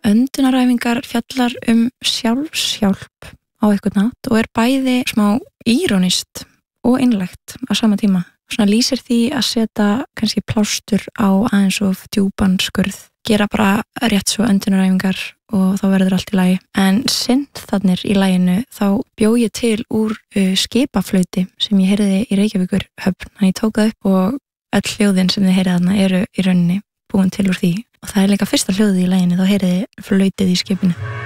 öndunaræfingar fjallar sjálfshjálp á eitthvað nátt og bæði smá írónist og innlegt á sama tíma. Svona lýsir því að setja kannski plástur á aðeins of djúpan skurð, gera bara rétt svo öndunaræfingar og þá verður allt í lagi. En synþarnir í laginu þá bjó ég til úr skipaflauti sem ég heyrði í Reykjavíkur höfn. Þannig ég tók það upp og öll hljóðin sem þið heyrið þarna eru í rauninni búin til úr því. Og það líka fyrsta hljóðið í laginu, þá heyrði flautið í skipinu.